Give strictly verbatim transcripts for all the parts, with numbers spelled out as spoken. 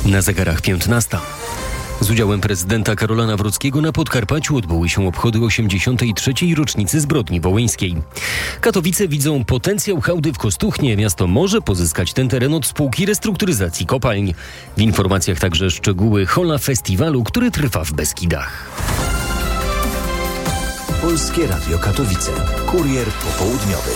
Na zegarach piętnasta. Z udziałem prezydenta Karola Nawrockiego na Podkarpaciu odbyły się obchody osiemdziesiątej trzeciej rocznicy zbrodni wołyńskiej. Katowice widzą potencjał hałdy w Kostuchnie. Miasto może pozyskać ten teren od spółki restrukturyzacji kopalń. W informacjach także szczegóły Hola Festiwalu, który trwa w Beskidach. Polskie Radio Katowice. Kurier popołudniowy.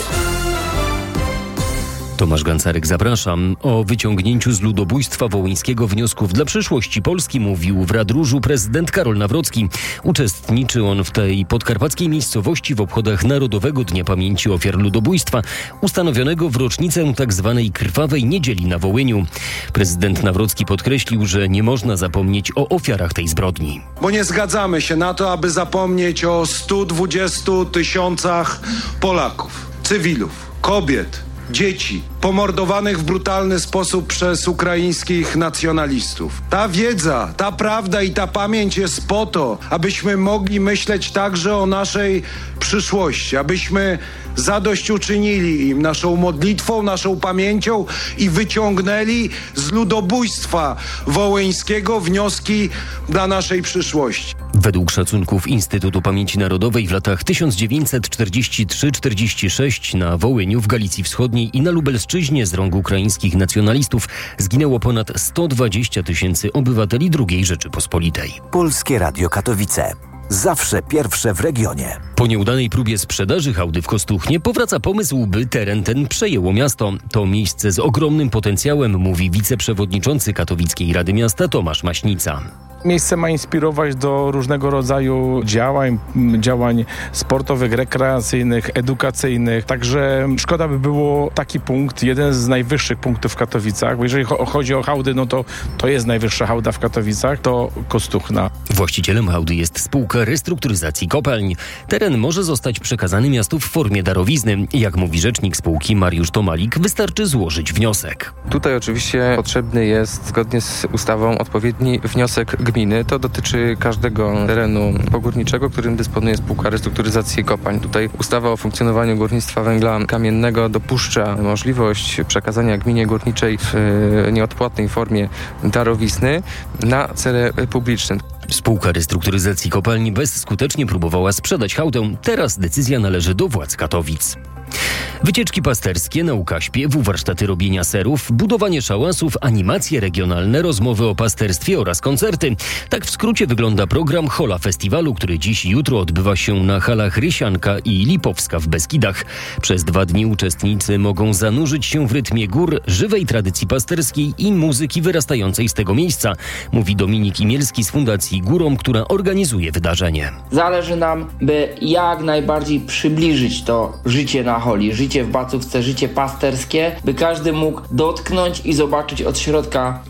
Tomasz Gancarek, zapraszam. O wyciągnięciu z ludobójstwa wołyńskiego wniosków dla przyszłości Polski mówił w Radróżu prezydent Karol Nawrocki. Uczestniczy on w tej podkarpackiej miejscowości w obchodach Narodowego Dnia Pamięci Ofiar Ludobójstwa, ustanowionego w rocznicę tzw. Krwawej Niedzieli na Wołyniu. Prezydent Nawrocki podkreślił, że nie można zapomnieć o ofiarach tej zbrodni. Bo nie zgadzamy się na to, aby zapomnieć o stu dwudziestu tysiącach Polaków, cywilów, kobiet, dzieci pomordowanych w brutalny sposób przez ukraińskich nacjonalistów. Ta wiedza, ta prawda i ta pamięć jest po to, abyśmy mogli myśleć także o naszej przyszłości, abyśmy zadośćuczynili im naszą modlitwą, naszą pamięcią i wyciągnęli z ludobójstwa wołyńskiego wnioski dla naszej przyszłości. Według szacunków Instytutu Pamięci Narodowej w latach tysiąc dziewięćset czterdziesty trzeci czterdziesty szósty na Wołyniu, w Galicji Wschodniej i na Lubelszczyźnie z rąk ukraińskich nacjonalistów zginęło ponad sto dwadzieścia tysięcy obywateli drugiej Rzeczypospolitej. Polskie Radio Katowice. Zawsze pierwsze w regionie. Po nieudanej próbie sprzedaży hałdy w Kostuchnie powraca pomysł, by teren ten przejęło miasto. To miejsce z ogromnym potencjałem, mówi wiceprzewodniczący Katowickiej Rady Miasta Tomasz Maśnica. Miejsce ma inspirować do różnego rodzaju działań, działań sportowych, rekreacyjnych, edukacyjnych. Także szkoda by było taki punkt, jeden z najwyższych punktów w Katowicach, bo jeżeli chodzi o hałdy, no to to jest najwyższa hałda w Katowicach, to Kostuchna. Właścicielem hałdy jest spółka restrukturyzacji kopalń. Teren może zostać przekazany miastu w formie darowizny. Jak mówi rzecznik spółki Mariusz Tomalik, wystarczy złożyć wniosek. Tutaj oczywiście potrzebny jest, zgodnie z ustawą, odpowiedni wniosek gminy. To dotyczy każdego terenu pogórniczego, którym dysponuje spółka restrukturyzacji kopalń. Tutaj ustawa o funkcjonowaniu górnictwa węgla kamiennego dopuszcza możliwość przekazania gminie górniczej w nieodpłatnej formie darowizny na cele publiczne. Spółka restrukturyzacji kopalni bezskutecznie próbowała sprzedać hałdę. Teraz decyzja należy do władz Katowic. Wycieczki pasterskie, nauka śpiewu, warsztaty robienia serów, budowanie szałasów, animacje regionalne, rozmowy o pasterstwie oraz koncerty. Tak w skrócie wygląda program Hola Festiwalu, który dziś i jutro odbywa się na halach Rysianka i Lipowska w Beskidach. Przez dwa dni uczestnicy mogą zanurzyć się w rytmie gór, żywej tradycji pasterskiej i muzyki wyrastającej z tego miejsca, mówi Dominik Imielski z Fundacji Górom, która organizuje wydarzenie. Zależy nam, by jak najbardziej przybliżyć to życie na holi, życie w Bacówce, życie pasterskie, by każdy mógł dotknąć i zobaczyć od środka,